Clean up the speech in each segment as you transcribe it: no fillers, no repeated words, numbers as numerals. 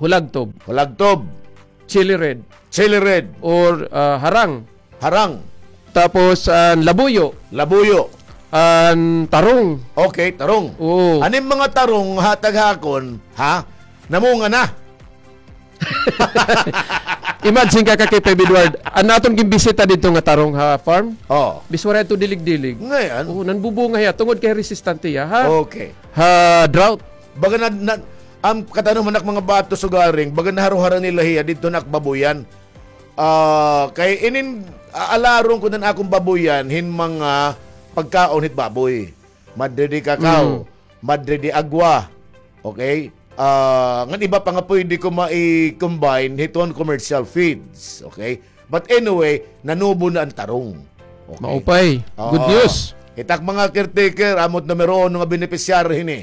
hulagtob, Hulagtob. chili red, Chili red. or harang. Harang. Tapos labuyo, Labuyo. tarong. Okay, tarong. Oo. Aning mga tarong hatag hakon, ha? Namunga na. Imagine ka kay Pebe Edward, naton gimbisita dito nga tarong farm. Oh. Biswara ito dilig-dilig. Ngayon. Oo, nanbubunga ya tungod kay resistante ya, ha? Okay. Drought. Baga ang katanong manak mga bato sugaring, baga naharuharan nila hiya dito nakbabuyan. Kay inin alarong ko nan akong babuyan hin mga pagkaon hit baboy. Madre di kakao, madre di agwa. Okay? Ngan iba pa nga pwede ko ma-combine hiton commercial feeds. Okay? But anyway, nanubo na ang tarong. Okay? Maupay. Good news. Itak mga caretaker, amot numero 1 nga beneficiary hini.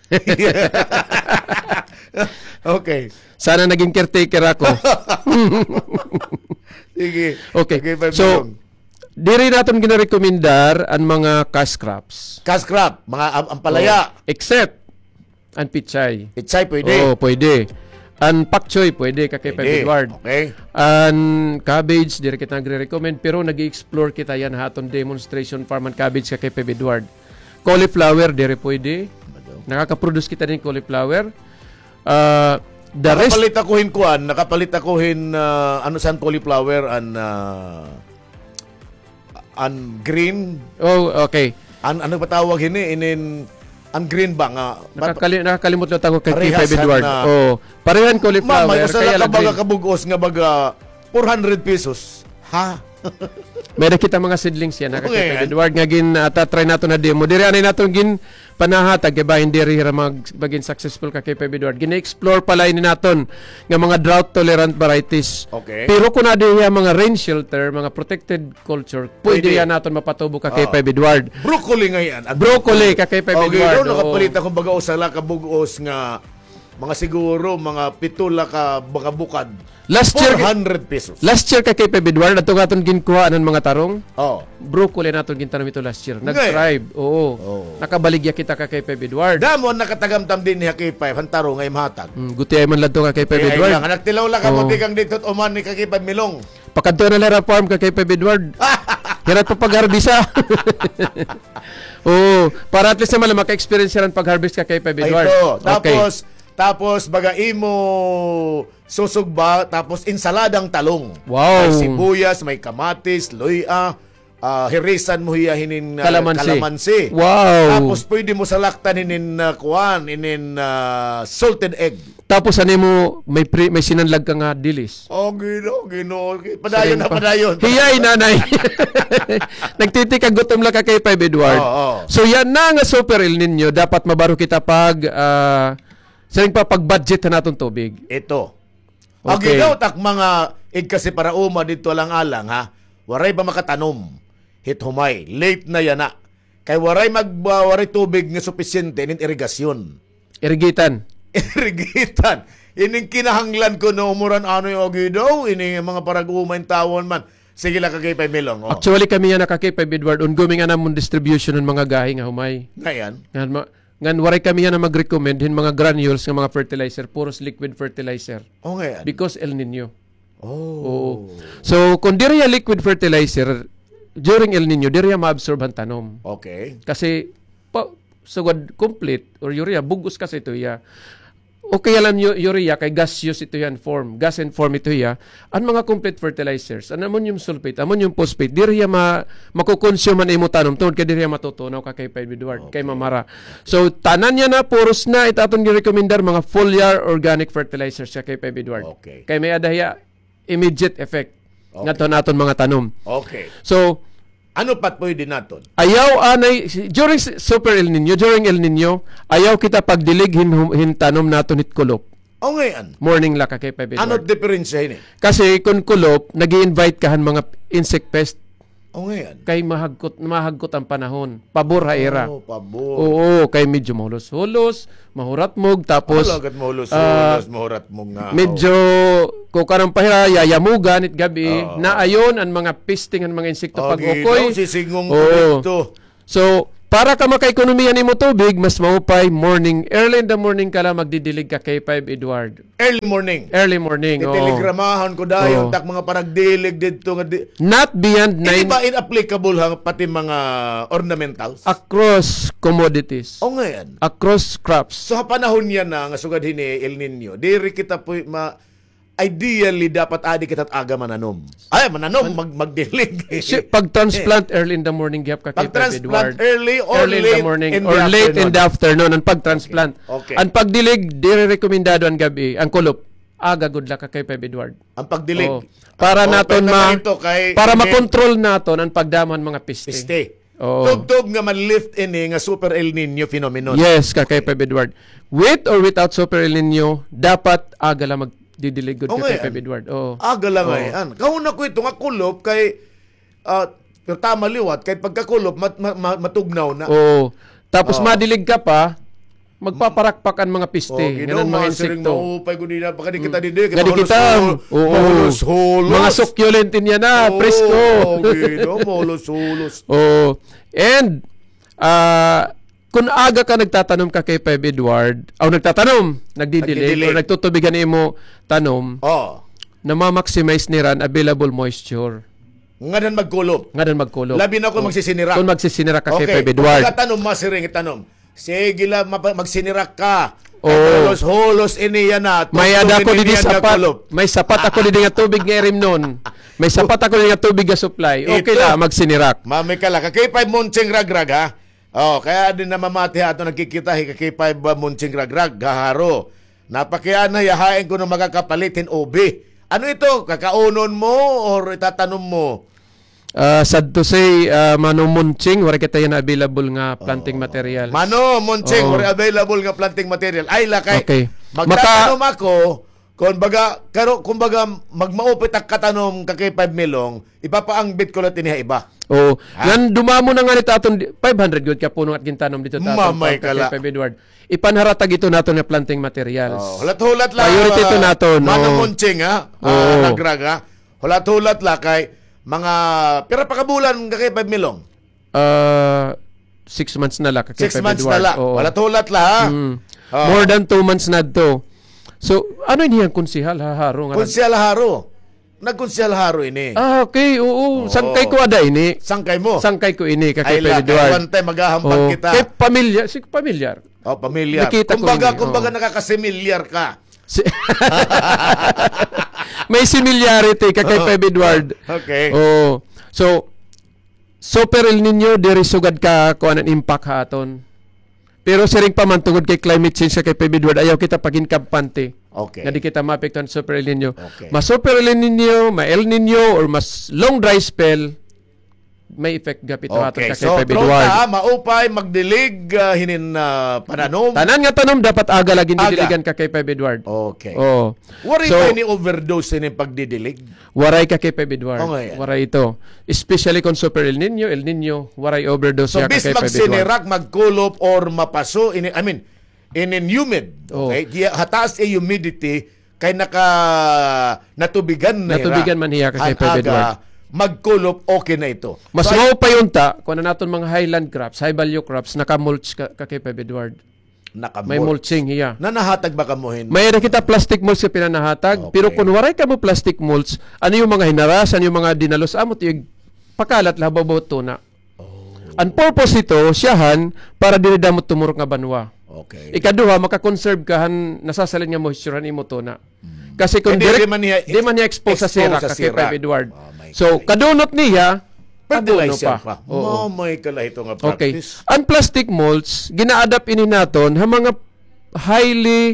Okay. Sana naging caretaker ako. Sige. Okay. Five So, million. diri natin ginarekomendar ang mga cash crops. Cash crop, mga ampalaya. Except ang pichay. Pitsay pwede. Oo, pwede. Ang pak choy, pwede kay Pebe Edward. Okay. Ang cabbage, diri kita nagre-recommend, pero nag-explore kita yan haton demonstration farm and cabbage kay Pebe Edward. Cauliflower, diri pwede. Nakaka-produce kita din cauliflower. The rest, Nakapalit ako hin ano san cauliflower an green, okay. ano ba tawag hini ang green ba nga Nakakalimot lang ako kay Parehas Pebe Edward. na- Parehan cauliflower, Mama, kaya sa lang baga green. kabugos nga baga 400 pesos. Ha? May nakita mga seedlings yan kay Okay, Pebe Edward nga gin try nato na demo. Diri anay nato gin panahatag kay bahin diri ra maging successful kay Pebe Edward. Gina-explore pala ini naton nga mga drought tolerant varieties. Okay. Pero kung na diya mga rain shelter, mga protected culture, pwede yan naton mapatubo kay Pebe Edward. Broccoli nga yan. Broccoli kay Pebe Okay, Edward. no, nakapalit ako baga usala ka bugos nga mga siguro mga pitula ka baka bukad. Last year 400 pesos. Last year kay Pebe Edward ato gaton ginkuha ng mga tarong. Oh. Broccoli naton gintanom ito last year. Nag-thrive. Oo. Nakabaligya kita kay Pebe Edward. Damo nakatagamtam din ni Hakipay hantaro ngay mahatag. Gutiyay man ladto kay Pebe Kaya Edward. lang nagtilaw lang ka mo kang dito uman ni Hakipay Milong. Pakadto na lera farm kay Pebe Edward. Hirap pa pag-harvesta. Para at least naman maka-experience ran pag-harvest kay Pebe Edward. Ito. Tapos baga imo susugba tapos insaladang talong. Wow. May sibuyas, may kamatis, luya, hirisan mo hinin kalamansi. Wow. Tapos pwede mo salaktan hinin salted egg. Tapos ano mo may sinanlag ka nga dilis. Oh, gino. Padayon. Hiyay nanay. Nagtitika gutom lang ka kay Pebe Edward. So yan na nga super El Nino, dapat mabaro kita pag saring pa pag-budget na naton tubig. Ito. Okay. Ang tak mga kasi para uma dito lang-alang ha. Waray ba makatanom? Hit humay. Late na yan na. Kay waray waray tubig nga sufisyente nin irigasyon. Irigitan. Irigitan. Ining kinahanglan ko no umuran ano yung ogido. Ining mga parag-umay tawon man. Sige lang kagay pa Milong. Actually kami yan nakakay Pebe Edward. Unguming anamon distribution ng mga gahi nga humay. Ngayon. Ngan waray kami yan na mag-recommend hin mga granules ng mga fertilizer, puros liquid fertilizer. Ngayon. Because El Nino. Oo. So, kung diri liquid fertilizer, during El Nino, diri ma-absorb ang tanom. Okay. Kasi, sugod complete, or urea, bugos kasi ito ya. Okay alam nyo, urea, kay gaseous ito yan form. Gas and form ito ya. Ang mga complete fertilizers, ang ammonium sulfate, ammonium phosphate, diri makukonsume man imo tanom. Tungod kay diri matutunaw ka kay Pebe Edward, kay mamara. So, tanan niya na, puros na, itaton gi-recommendar mga foliar organic fertilizers siya kay Pebe Edward. Okay. Kay may adaya, immediate effect. Nga naton mga tanom. Okay. So, ano pat pwede naton? ayaw anay during super El Nino, during El Nino, ayaw kita pagdilig hin tanom naton hit kulop. Ngayon. Morning la ka kay Pebe Ano Edward. diferensya ini? Kasi kung kulop, nag-i-invite kahan mga insect pest Ngayon. kay mahagkot ang panahon. Pabor ha era. Pabor. Oo, kay medyo mahulos-hulos, mahuratmog, tapos Agad mo hulos, mahurat mo nga. medyo kukarang pahira, yayamugan it gabi, na ayon ang mga pisting ang mga insekto pag ukoy. Sisingong Oo. ito. So, Para ka makaekonomiya nimo tubig, mas maupay morning. Early in the morning ka lang magdidilig ka kay 5 Edward. Early morning. Early morning. Itiligramahan ko dayon tak mga paragdilig dito nga Not beyond Hindi 9 ba inapplicable pati mga ornamentals? across commodities. O nga yan. Across crops. So sa panahon yan na nga sugad hini El Nino, diri kita po ideally dapat adi kita't aga mananom. Ay, mananom, magdilig. Pag-transplant early in the morning, gap ka kay 5 Pag-transplant Edward. early or Early in late the morning in or the late in afternoon. the afternoon ang pag-transplant. Okay. Ang pagdilig, dire rekomendado ang gabi, ang kulop. Aga good luck ka kay 5 Edward. Ang pagdilig. Oo. Para naton para ini- makontrol naton ang pagdaman mga piste. Piste. Oo. Tugtog nga man-lift ini nga Super El Nino phenomenon. Yes, ka kay 5 Edward. With or without Super El Nino, dapat aga lang magdidilig good Oo ka nga kay yan. 5 Edward. Oo. Aga lang Oo. ngayon. Kahuna ko ito nga kulop kay pero tama liwat kay pagkakulop matugnaw na. Oo. Tapos Oo. madilig ka pa, magpaparakpak ang mga piste. Okay, Ganun mga insekto. maupay ko nila pagka di kita didi. Gadi kita. Mahulos-hulos. Mga succulent niya na, presko. Okay, no, mahulos-hulos. Oh. And kung aga ka nagtatanom ka kay 5 Edward, nagdidilig, Nagdidilig. o nagtutubigan mo tanom, Oh. na ma-maximize ni ran available moisture. Nga dan magkulop. Nga din magkulog. Labi na kung magsisinirak. Kung magsisinirak ka kay Okay, 5 Edward. kung tanong masiring itanong. Sige lang, magsinirak ka. Oo. Hulos ini yan na. May ada ko didi Tugtugin yan nga sapat. kulop. May sapat ako didi nga tubig nga erim nun. May sapat ako didi nga tubig nga supply. Okay Ito. la magsinirak. Mami ka lang. Kakipay munching ragrag ha. Oh, kaya din na mamati ato nagkikita kakipay ba munching ragrag gaharo. Napakiyan na yahain ko ng magkakapalitin ubi. Ano ito? Kakaunon mo or itatanong mo? Sad to say, Mano Munching, wala kita yan available nga planting materials. Mano, munching, Oo. or available nga planting material. Ay, lakay. Okay. Magtatanong ako, kung baga magmaupit ang katanom kakay 5 milong, ipapaangbit ko lang tiniha iba. Oh, ngan dumamo na nga nito aton 500 good ka puno at gintanom dito ta Mamay kala. 5 Edward. Ipanharatag ito naton nga planting materials. Oh, hulat-hulat lang. Priority ito naton. Mano Oh. munching ha. Oo. Nagrag ha. Hulat-hulat lang kay mga pira pa kabulan kakay 5 milong. 6 months na la kay 6 5 months Edward. na lang. Oo. Hulat-hulat lang ha. Mm. Oh. More than 2 months na to. So, ano ini ang konsihal haharo nga? Konsyal haro. Nagkonsyal haro ini. Okay, oo. Sangkay ko ada ini. Sangkay mo. Sangkay ko ini kay Ay 5 lang, Edward. one time maghahampan Oo. kita. Kay pamilya, pamilyar. Oh, pamilyar. Nakita ko Kumbaga ini, nakakasimilyar ka. May similarity kay 5 Edward. Okay. Oh. So, Super El Nino diri sugad ka kuan ang impact ha aton. Pero siring pa man tungod kay climate change sa kay 5 Edward, ayaw kita pagin kampante. Okay. Nga di kita maapektuhan sa Super El Nino. Okay. Mas Super El Nino, El Nino, or mas long dry spell, may effect gapit aton Okay. ka kay So, 5 pronta Edward. ha, maupay, magdilig, hinin pananom. Tanan nga tanom dapat aga lagi Aga. didiligan ka kay 5 Edward. Okay. Oh. Waray So, pa ni overdose ni pagdidilig. waray ka kay 5 Edward. Oo nga yan. Waray ito. Especially kung Super El Nino, waray overdose So, siya bis kay 5 Edward. magsinirak, magkulop, or mapaso, in humid. Oh. Okay? Hataas humidity, kay natubigan na Natubigan man hiya ka kay Ang 5 Edward. magkulop, okay na ito. Mas So, mao pa yun ta, kung na naton mga highland crops, high value crops, naka-mulch ka kay 5 Edward. May mulching hiya. Nanahatag ba kamuhin? May kita plastic mulch sa pinanahatag, Okay. pero kung waray ka mo plastic mulch, ano yung mga hinaras, ano yung mga dinalos, amot yung pakalat labaw na. Ang purpose ito, siyahan, para dinidamot tumurok nga banwa. Okay. Ikaduha, makakonserve ka han nasasalin nga moisture han imo to na. Kasi kung Hindi, direct, di man niya expose sa expose sirak sa kay sirak. 5 Edward. Oh my So, kadunot niya, abono Fertilizer pa. pa. Oo. Mamay kala ito nga Okay. practice. Ang plastic molds, gina-adapt ini naton ha mga highly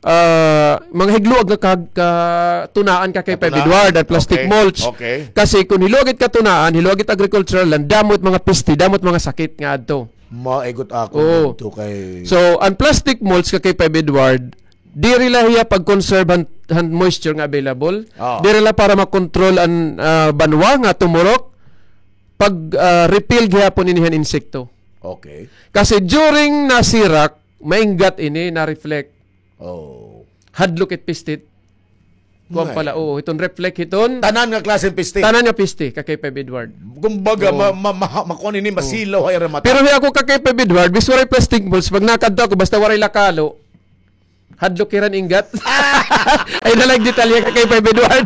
mga higluag nga tunaan ka kay 5 Katunaan. Edward at plastic Okay. mulch. Okay. Kasi kung hilugit ka tunaan, hilugit agricultural land, damot mga pesti, damot mga sakit nga adto. Maigot ako Oo. dito kay... So, ang plastic molds ka kay 5 Edward, diri la hiya pag-conserve ang moisture nga available. Oh. Diri la para makontrol ang banwa nga tumurok pag repeal gyapon inihan insekto. Okay. Kasi during nasirak, mainggat ini na reflect Oh. hadlok it pistit Kuan pala, iton reflect hiton. Tanan nga klaseng piste. Tanan nga piste kay Pep Edward. Kumbaga, makuha ni masilaw ay ramata. Pero ako kay Pep Edward, bis waray plastic balls, pag nakadto ako, basta waray lakalo, hadlok kiran ingat. Ay nalang detalye kay Pep Edward.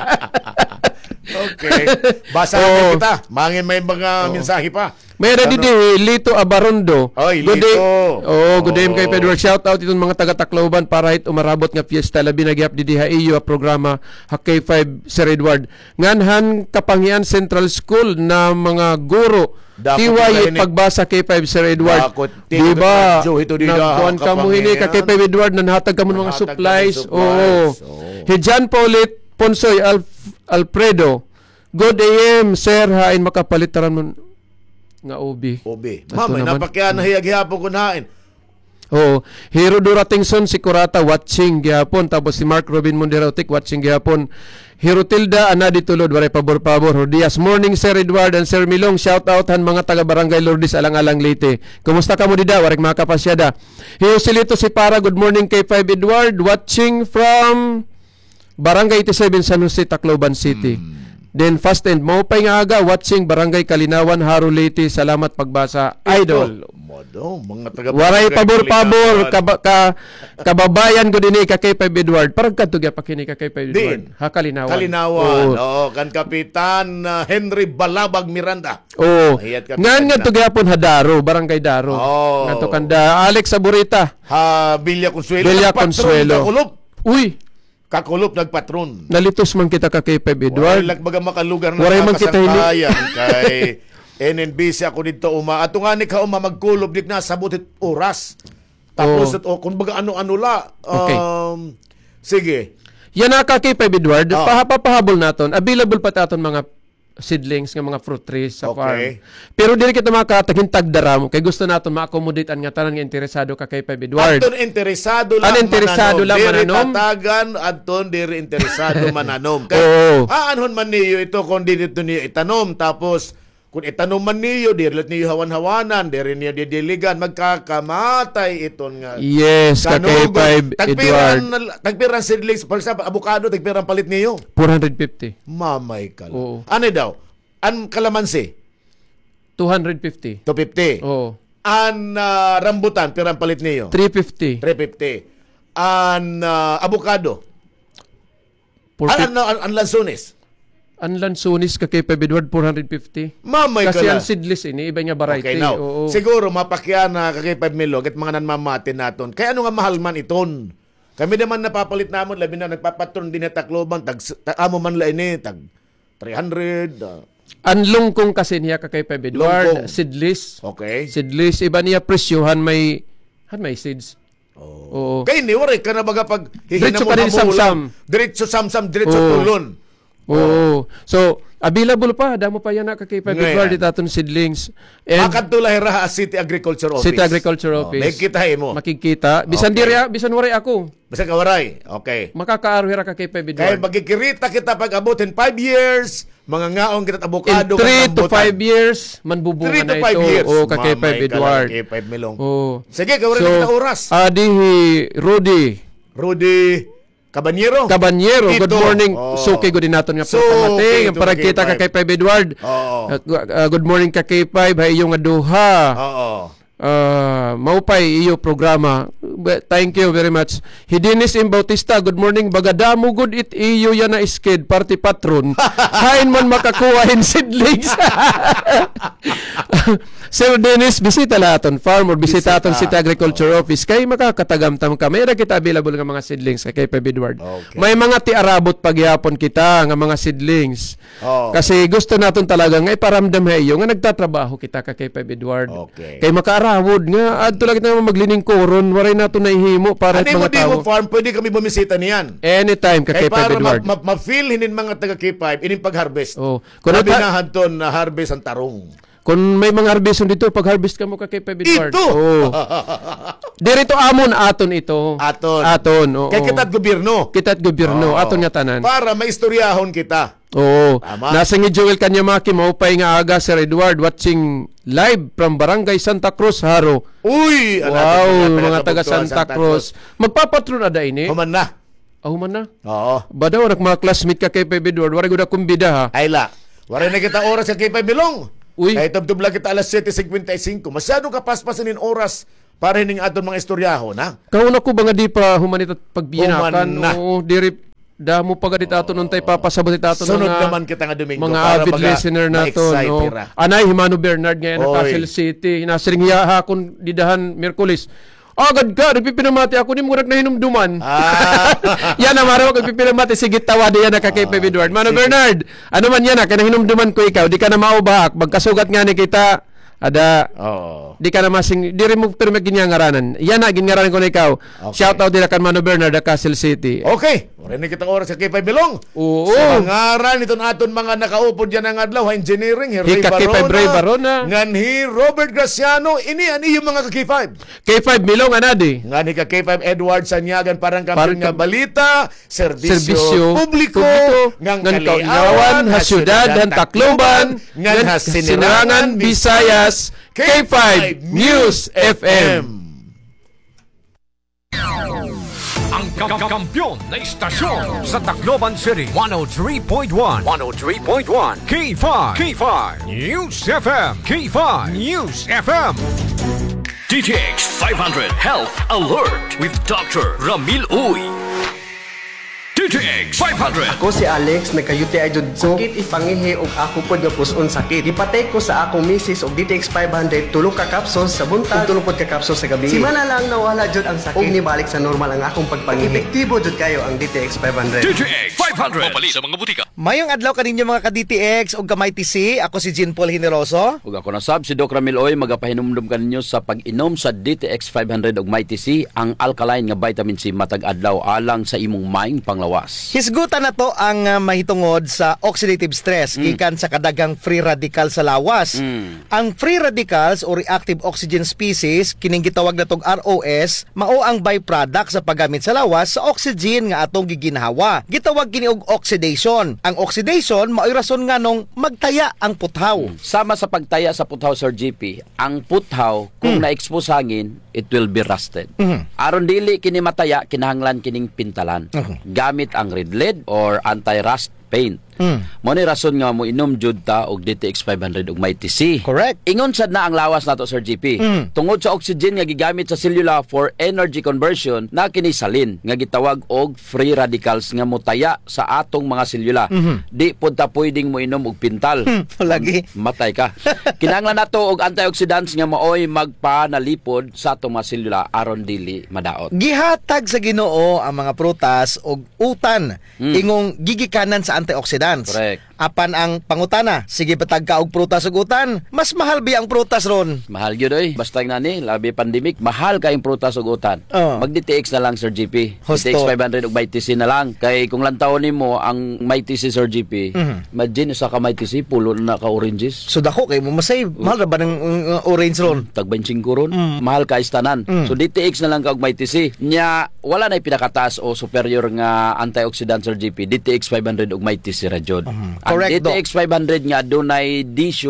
Okay. Basahin kita. Mangin may mga mensahe pa. May ready Lito Abarondo. Oy, Good Lito. day. Good day kay Pedro. Shout out itong mga taga Tacloban para hit umarabot nga fiesta labi nagyap didi ha iyo a programa Hakay 5 Sir Edward. Nganhan Kapangian Central School na mga guro. Tiway pagbasa kay 5 Sir Edward. Diba? Nagkuhan ka mo hini kay 5 Edward na nahatag ka mo mga supplies. Hijan Paulit Ponsoy Alfredo. Good AM Sir hain makapalitaran mo nga Obi. Mamay, napakyan na hiyag-hiyapon ko nain. Hero Duratingson si Kurata watching gihapon, tapos si Mark Robin Monderotic watching gihapon. Hero Tilda Anadi Tulod waray pabor-pabor. Dias morning Sir Edward and Sir Milong, shout out han mga taga Barangay Lourdes Alang-alang Leyte. Kumusta ka mo dida? Waray makapasyada. Hero Silito si Para, good morning kay 5 Edward watching from Barangay 87 San Jose, Tacloban City. Then fast and maupay nga aga watching Barangay Kalinawan, Haro Leyte. Salamat pagbasa. Idol. Mga taga Waray pabor-pabor kababayan ko dinhi ka kay 5 Edward. Parang kadtugya pa kini ka kay 5 Edward. Ha Kalinawan. Kan Kapitan Henry Balabag Miranda. Ngan nga tugyapon Hadaro, Barangay Daro. Ngadto kanda Alex Saburita. Villa Consuelo. Uy, Kakulop nagpatron. nalitos man kita ka kay 5 Edward. Waray magbaga makalugar na Waray man kita nakasangkayan kay NNBC ako dito Ato nga ni ka magkulob dik na sabutit oras. Tapos kung baga ano-ano la. Okay. Sige. Yan na ka kay 5 Edward. Pahabol naton. Available pa taton mga seedlings nga mga fruit trees sa farm. Pero dili kita makatagin tagdaram kay gusto naton ma-accommodate an nga tanan nga interesado ka kay 5 Edward. Aton interesado lang mananom. Tatagan aton diri interesado mananom. Kay aanhon man niyo ito kung dito niyo itanom tapos kung itanom man niyo diri niyo hawan-hawanan diri niyo didiligan magkakamatay iton nga. Yes, ka kay 5 Edward. Tagpiran seedlings for example avocado tagpiran palit niyo 450. Mamay ka. Ano daw? An kalamansi 250. 250. An rambutan pirang palit niyo 350. 350. An avocado 450. An lansones Ang lansonis ka kay 5 Edward 450. Mamay Kasi ka ang seedless ini iba niya variety. Okay, now, siguro mapakyan na kay 5 Milog at mga nanmamatin naton. Kaya ano nga mahal man iton? Kami naman napapalit namon labi na nagpapatron din na Tacloban amo man la ini tag 300. Ang lungkong kasi niya ka kay 5 Edward seedless. Okay. Seedless iba niya presyohan may seeds. Kay ni wari ka na baga pag Diretso pa rin samsam. Diretso samsam, diretso tulon. So, available pa. Damo pa yan na kay 5 Edward itaton seedlings. Makadtulay ra City Agriculture Office. City Agriculture Office. Makikita mo. Makikita. Bisan bisan waray ako. Bisan ka waray. Okay. Makakaarwira ka kay 5 Edward. Kaya magkikirita kita pag abutin 5 years, mga ngaong kita avocado. In 3 to 5 years, manbubunga na ito. 3 to 5 years. Kay 5 Edward. Kay 5 Milong. So, Sige, kawarin kita oras. Rudy Cabanyero, good morning. Suki good naton nga pagpamating. Para kita ka kay 5 Edward. Good morning ka kay 5. Hay yung aduha. Maupay iyo programa. Thank you very much. Hidinis M. Bautista, good morning. Bagadamo good it iyo yan na iskid party patron. Hain man makakuhain seedlings. Sir Dennis, bisita laton farm or bisita aton City Agriculture Office kay makakatagamtam ka. Mayra kita available nga mga seedlings kay 5 Edward. May mga tiarabot pagyapon kita nga mga seedlings. Kasi gusto naton talaga nga iparamdam hayo nga nagtatrabaho kita kay 5 Edward. Kay makaarawod nga adto lang kita maglining koron waray nato nahihimo para mga tao. Ano mo farm pwede kami bumisita niyan. Anytime kay 5 Edward. Para ma-feel hinin mga taga K5 ining pag-harvest. Kuno binahanton na harvest ang tarong. Kung may mga harveston dito, pag-harvest ka mo ka kay 5 Edward. Ito! Dirito amon aton ito. Aton. Kay kita't gobyerno. Aton nga tanan. Para maistoryahon kita. Nasa ni Joel Kanyamaki, maupay nga aga, Sir Edward, watching live from Barangay Santa Cruz, Haro. Uy! Wow, mga taga Santa Cruz. Magpapatron na da ini. Human na. Ahuman na. Oo. Badaw mga classmate ka kay Pebe Edward, wala gud akong bida ha. Ay la. Wala na kita oras sa K5 Milong. Uy. Kahit tubtub lang kita alas 7:55. Masyadong kapaspasan in oras para hining aton mga istoryaho na. Kauna ko ba nga di pa humanit at pagbinakan Human na. o diri damo pa gadit ato nun tay papasabot itato Sunod mga naman kita nga Domingo mga para avid baga listener nato ma-excite no. ira. Anay Himano Bernard ngayon na Oy. Castle City nasiring hiyaha kun didahan Miyerkules. Agad ka, nagpipinamati ako ni murag na hinumduman. Yan na maro nagpipinamati sige tawad yan na kay Pebe Edward. Mano Bernard, ano man yan na kana hinumduman ko ikaw, di ka na maubahak, magkasugat nga ni kita. Ada di ka na masing di rin mo pero ginyangaranan. Yan na gingaranan ko na ikaw. Okay. Shout out din kan Mano Bernard da Castle City. Okay. Wala na kitang oras sa K5 Milong. Oo. Sa ngaran iton aton mga nakaupod yan ang adlaw, engineering, Ray K5 Ray Barona. nganhi Robert Graciano, ini yung mga ka-K5. K5 Milong anadi. Ngani ka K5 Edward Sanyagan parang Parang kampiyon nga balita, serbisyo Serbisyo publiko, ngang ngang Kaliawan, Kaliawan, Hasyudad, han Tacloban, ngan Sinirangan, Visayas, K5 News FM. Ang kampiyon na istasyon sa Tacloban City 103.1 K5 News FM K5 News FM DTX 500 Health Alert with Dr. Ramil Uy. DTX 500. Ako si Alex, nagka-UTI jud ko. Sakit ipangihi og ako pod nga puson sakit. Gipatay ko sa akong misis og DTX 500 tulo ka capsules sa buntag, tulo pod ka capsules sa gabi. Simana lang nawala jud ang sakit. Og nibalik sa normal ang akong pagpangihi. Epektibo jud kayo ang DTX 500. DTX 500. Mabali sa mga butika. Mayong adlaw kaninyo mga ka-DTX ug kamay TC. Ako si Jean Paul Generoso. Ug ako na sab si Doc Ramil Oy magapahinumdum kaninyo sa pag-inom sa DTX 500 ug Mighty C, ang alkaline nga vitamin C matag adlaw alang sa imong maing panglawas. Hisgutan na to ang mahitungod sa oxidative stress gikan sa kadagang free radical sa lawas. Ang free radicals o reactive oxygen species kining gitawag natong ROS mao ang byproduct sa paggamit sa lawas sa oxygen nga atong giginhawa. Gitawag kini og oxidation. Ang oxidation mao'y rason nga nung magtaya ang puthaw. Sama sa pagtaya sa puthaw, Sir GP, ang puthaw kung na-expose hangin, it will be rusted. Aron dili kini mataya, kinahanglan kining pintalan. Gamit ang red lead or anti-rust paint. Mo ni rason nga mo inom jud ta og DTX 500 ug Mighty C. Correct. Ingon sad na ang lawas nato, Sir GP. Tungod sa oxygen nga gigamit sa selula for energy conversion, na kini salin nga gitawag og free radicals nga motaya sa atong mga selula. Di pod ta pwedeng mo inom og pintal. Lagi. Matay ka. Kinahanglan nato og antioxidants nga maoy magpanalipod sa atong mga selula aron dili madaot. Gihatag sa Ginoo ang mga prutas og utan ingong gigikanan sa antioxidants. Correct. Apan ang pangutana, sige patag ka og prutas ug utan, mas mahal ba ang prutas ron? Mahal gyud oy. Basta ngani, labi pandemic, mahal kayong prutas ug utan. Mag DTX na lang, Sir GP. Husto. DTX 500 ug Mighty C na lang. Kay kung lantawon nimo ang Mighty C, Sir GP, imagine sa ka Mighty C pulo na ka oranges. So dako kay mo masay, mahal ra ba ng orange ron? Tag 25 ron. Mahal ka istanan. So DTX na lang ka og Mighty C. Nya wala na pinakataas o superior nga antioxidant, Sir GP. DTX 500 ug Mighty C ra jud. Ang Correct, DTX 500 nga dunay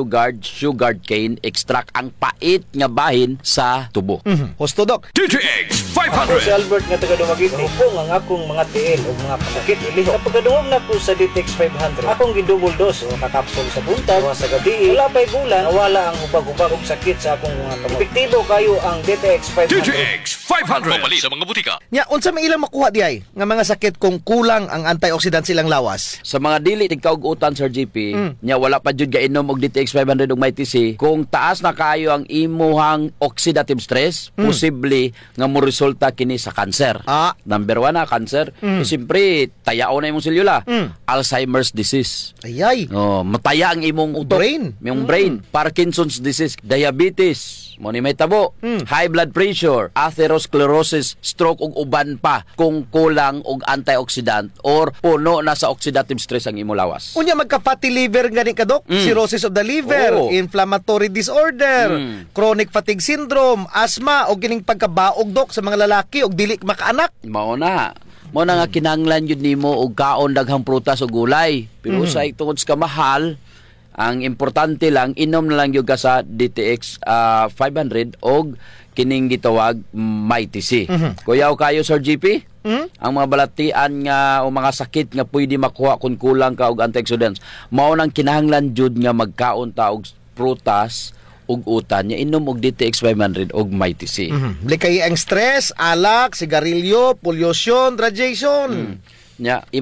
sugared cane extract, ang pait nga bahin sa tubo. Husto dok. DTX Ako si 500. Albert nga taga Dumaguete. Hupong ang akong mga tiil o mga pasakit ilihok. Sa pagkadungog na po sa DTX 500, akong gidouble dose o kakapsol sa buntag o sa gabi. Wala pa'y bulan, nawala ang hubag-hubag og sakit sa akong mga kamot. Epektibo kayo ang DTX 500. DTX 500. Mabali sa mga butika. Nya unsa may ilang makuha diay nga mga sakit kung kulang ang antioxidants silang lawas? Sa mga dili tigkaugutan, Sir GP, nya wala pa jud gainom og DTX 500 ug Mighty C, kung taas na kayo ang imuhang oxidative stress, posible nga mo resulta kini sa cancer. Number 1 na cancer. Siyempre, tayao na imong selula. Alzheimer's disease. Ayay. Mataya ang imong utok. Brain. Imong brain. Parkinson's disease, diabetes, mo ni may tabo, high blood pressure, atherosclerosis, stroke ug uban pa kung kulang og antioxidant or puno na sa oxidative stress ang imong lawas. Unya magka-fatty liver gani ka dok, cirrhosis of the liver, Oo. inflammatory disorder, chronic fatigue syndrome, asthma o gining pagkabaog dok sa mga lalaki og dili makaanak. Mao na. Mao na nga kinahanglan yun nimo og kaon daghang prutas o gulay. Pero sa tungod sa kamahal, Ang importante lang inom na lang gyud ka sa DTX 500 og kining gitawag MyTC. Kuyaw kayo Sir GP? Ang mga balatian nga o mga sakit nga pwede makuha kung kulang ka og antioxidants, mao nang kinahanglan jud nga magkaon ta og prutas ug utan nya inom og DTX 500 og MyTC. Likay ang stress, alak, sigarilyo, pollution, radiation. Nya